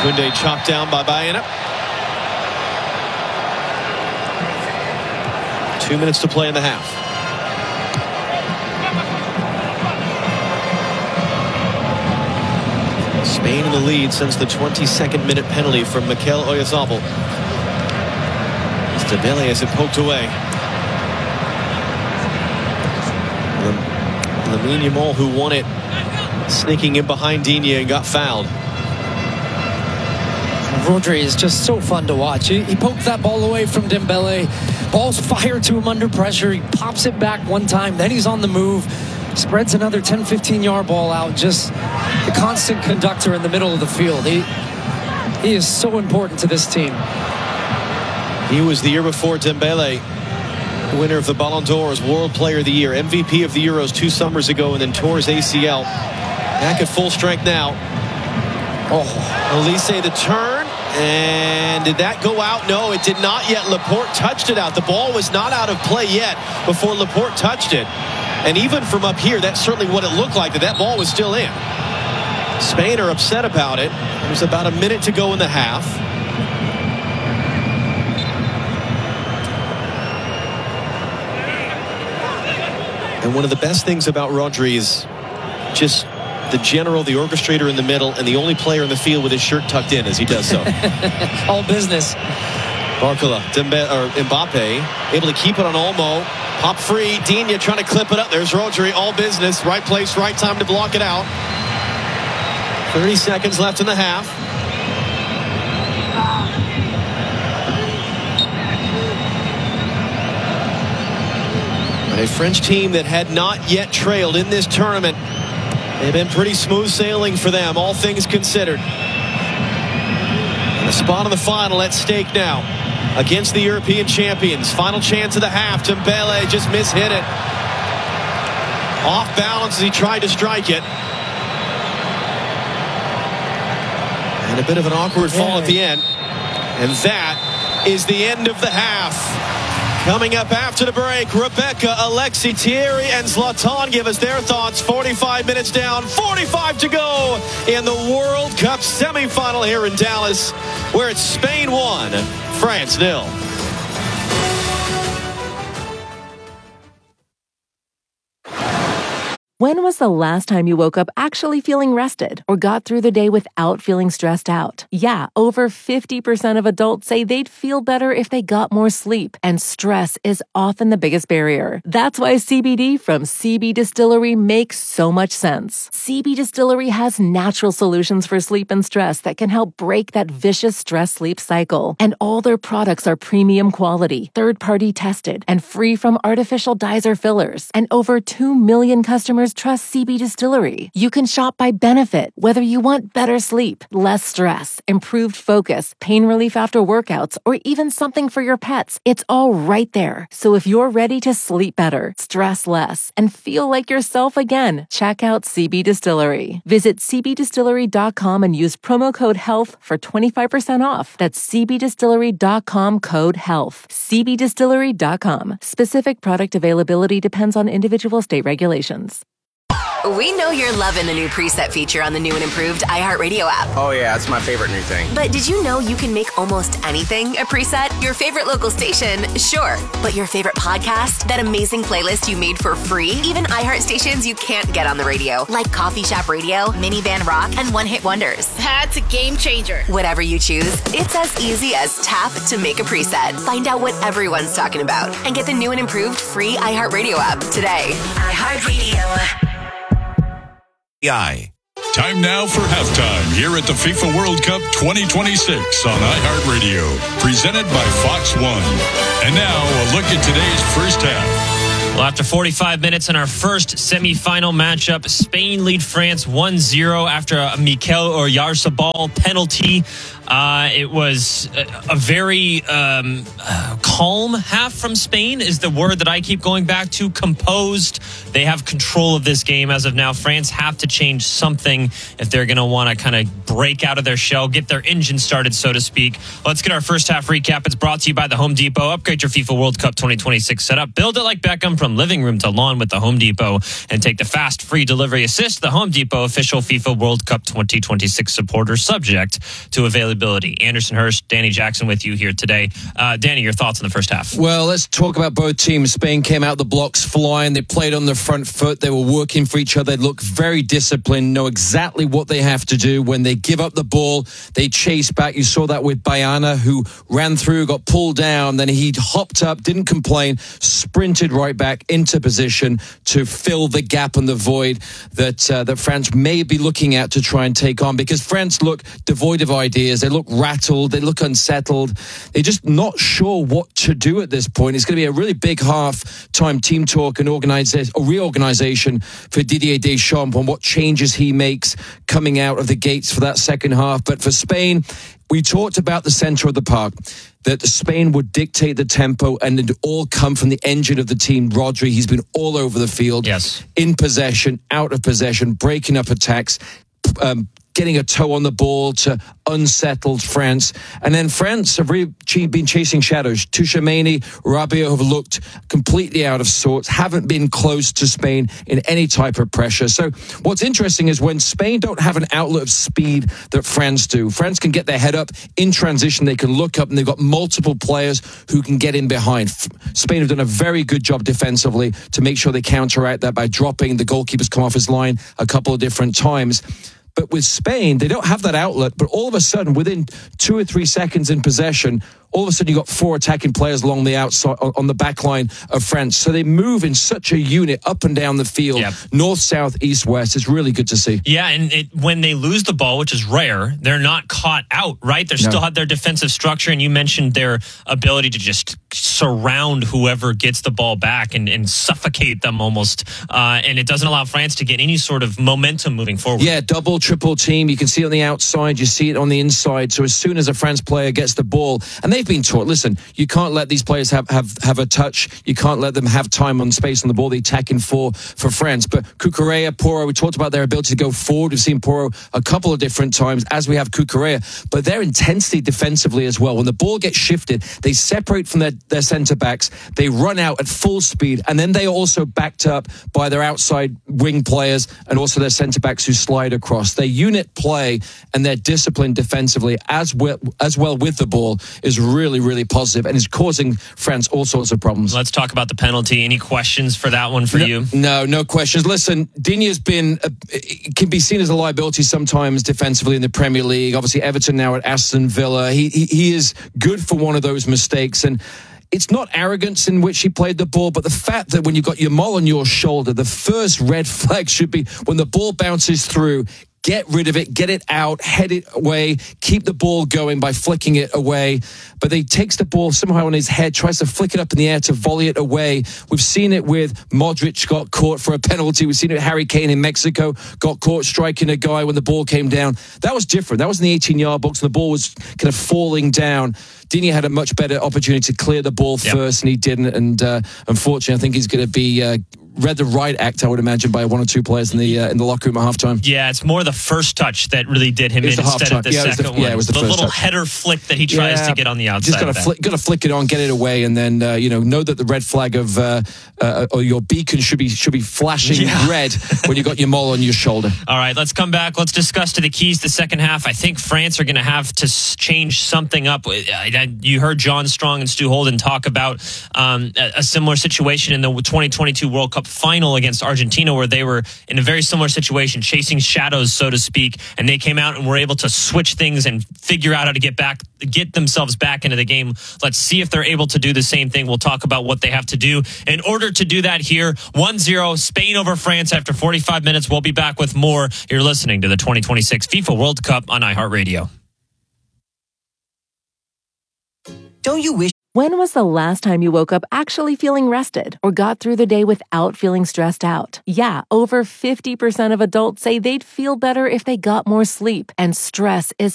Koundé chopped down by Baena. 2 minutes to play in the half. Spain in the lead since the 22nd minute penalty from Mikel Oyarzabal. Dembele has it poked away. Lamine Yamal, who won it, sneaking in behind Digne and got fouled. Rodri is just so fun to watch. He poked that ball away from Dembele. Ball's fired to him under pressure. He pops it back one time. Then he's on the move. Spreads another 10-15 yard ball out. Just the constant conductor in the middle of the field. He is so important to this team. He was the year before Dembele, winner of the Ballon d'Or, World Player of the Year, MVP of the Euros 2 summers ago, and then tore his ACL. Back at full strength now. Olise the turn, and did that go out? No, it did not yet. Laporte touched it out. The ball was not out of play yet before Laporte touched it. And even from up here, that's certainly what it looked like, that ball was still in. Spain are upset about it. There's about a minute to go in the half. And one of the best things about Rodri is just the general, the orchestrator in the middle, and the only player in the field with his shirt tucked in as he does so. All business. Barcola, Mbappe, able to keep it on Olmo. Pop free, Digne trying to clip it up. There's Rodri, all business. Right place, right time to block it out. 30 seconds left in the half. A French team that had not yet trailed in this tournament. They've been pretty smooth sailing for them, all things considered. And a spot in the final at stake now against the European champions. Final chance of the half. Dembele just mishit it. Off balance as he tried to strike it. And a bit of an awkward fall at the end. And that is the end of the half. Coming up after the break, Rebecca, Alexi, Thierry, and Zlatan give us their thoughts. 45 minutes down, 45 to go in the World Cup semifinal here in Dallas, where it's Spain 1, France 0. When was the last time you woke up actually feeling rested or got through the day without feeling stressed out? Yeah, over 50% of adults say they'd feel better if they got more sleep, and stress is often the biggest barrier. That's why CBD from CB Distillery makes so much sense. CB Distillery has natural solutions for sleep and stress that can help break that vicious stress-sleep cycle. And all their products are premium quality, third-party tested, and free from artificial dyes or fillers. And over 2 million customers trust CB Distillery. You can shop by benefit, whether you want better sleep, less stress, improved focus, pain relief after workouts, or even something for your pets. It's all right there. So if you're ready to sleep better, stress less, and feel like yourself again, check out CB Distillery. Visit cbdistillery.com and use promo code HEALTH for 25% off. That's cbdistillery.com code HEALTH. cbdistillery.com. Specific product availability depends on individual state regulations. We know you're loving the new preset feature on the new and improved iHeartRadio app. Oh yeah, it's my favorite new thing. But did you know you can make almost anything a preset? Your favorite local station, sure. But your favorite podcast? That amazing playlist you made for free? Even iHeart stations you can't get on the radio, like Coffee Shop Radio, Minivan Rock, and One Hit Wonders. That's a game changer. Whatever you choose, it's as easy as tap to make a preset. Find out what everyone's talking about and get the new and improved free iHeartRadio app today. iHeartRadio. Time now for halftime here at the FIFA World Cup 2026 on iHeartRadio, presented by Fox One. And now a look at today's first half. Well, after 45 minutes in our first semifinal matchup, Spain lead France 1-0 after a Mikel Oyarzabal penalty. It was a very calm half from Spain is the word that I keep going back to. Composed. They have control of this game as of now. France have to change something if they're going to want to kind of break out of their shell, get their engine started, so to speak. Let's get our first half recap. It's brought to you by the Home Depot. Upgrade your FIFA World Cup 2026 setup. Build it like Beckham from living room to lawn with the Home Depot. And take the fast, free delivery assist. The Home Depot official FIFA World Cup 2026 supporter, subject to availability. Anderson Hurst, Danny Jackson with you here today. Danny, your thoughts on the first half? Well, let's talk about both teams. Spain came out the blocks flying. They played on the front foot. They were working for each other. They look very disciplined, know exactly what they have to do. When they give up the ball, they chase back. You saw that with Bayana, who ran through, got pulled down. Then he hopped up, didn't complain, sprinted right back into position to fill the gap and the void that France may be looking at to try and take on. Because France look devoid of ideas. They look rattled. They look unsettled. They're just not sure what to do at this point. It's going to be a really big half-time team talk and reorganization for Didier Deschamps on what changes he makes coming out of the gates for that second half. But for Spain, we talked about the center of the park, that Spain would dictate the tempo and it all come from the engine of the team, Rodri. He's been all over the field, yes, in possession, out of possession, breaking up attacks, getting a toe on the ball to unsettled France. And then France have really been chasing shadows. Tchouaméni, Rabiot have looked completely out of sorts, haven't been close to Spain in any type of pressure. So what's interesting is when Spain don't have an outlet of speed that France do, France can get their head up in transition, they can look up, and they've got multiple players who can get in behind. Spain have done a very good job defensively to make sure they counteract that by dropping the goalkeepers come off his line a couple of different times. But with Spain, they don't have that outlet, but all of a sudden, within 2 or 3 seconds in possession, all of a sudden you've got 4 attacking players along the outside on the back line of France. So they move in such a unit up and down the field, yep, north, south, east, west. It's really good to see. Yeah, and when they lose the ball, which is rare, they're not caught out, right? They still have their defensive structure, and you mentioned their ability to just surround whoever gets the ball back and suffocate them almost. And it doesn't allow France to get any sort of momentum moving forward. Yeah, double, triple team. You can see it on the outside, you see it on the inside. So as soon as a France player gets the ball, and they've been taught, listen, you can't let these players have a touch. You can't let them have time on space on the ball. They attack in for France. But Cucurella, Porro, we talked about their ability to go forward. We've seen Porro a couple of different times, as we have Cucurella. But their intensity defensively as well. When the ball gets shifted, they separate from their centre-backs. They run out at full speed. And then they are also backed up by their outside wing players and also their centre-backs who slide across. Their unit play and their discipline defensively as well with the ball is really, really positive and is causing France all sorts of problems. Let's talk about the penalty. Any questions for that one for you? No questions. Listen, Digne's can be seen as a liability sometimes defensively in the Premier League. Obviously, Everton now at Aston Villa. He is good for one of those mistakes, and it's not arrogance in which he played the ball, but the fact that when you've got Yamal on your shoulder, the first red flag should be when the ball bounces through, get rid of it, get it out, head it away, keep the ball going by flicking it away. But he takes the ball somehow on his head, tries to flick it up in the air to volley it away. We've seen it with Modric got caught for a penalty. We've seen it with Harry Kane in Mexico, got caught striking a guy when the ball came down. That was different. That was in the 18-yard box, and the ball was kind of falling down. Digne had a much better opportunity to clear the ball first, and he didn't. And unfortunately, I think he's going to be read the right act, I would imagine, by 1 or 2 players in the locker room at halftime. Yeah, it's more the first touch that really did him in instead of the second one. Yeah, it was the little touch. Header flick that he tries to get on the outside. Just got to flick it on, get it away, and then know that the red flag of or your beacon should be flashing red when you got your Yamal on your shoulder. All right, let's come back. Let's discuss to the keys the second half. I think France are going to have to change something up. You heard John Strong and Stu Holden talk about a similar situation in the 2022 World Cup final against Argentina, where they were in a very similar situation, chasing shadows, so to speak, and they came out and were able to switch things and figure out how to get themselves back into the game. Let's see if they're able to do the same thing. We'll talk about what they have to do in order to do that here. 1-0 Spain over France after 45 minutes. We'll be back with more. You're listening to the 2026 FIFA World Cup on iHeartRadio. Don't you wish? When was the last time you woke up actually feeling rested or got through the day without feeling stressed out? Yeah, over 50% of adults say they'd feel better if they got more sleep, and stress is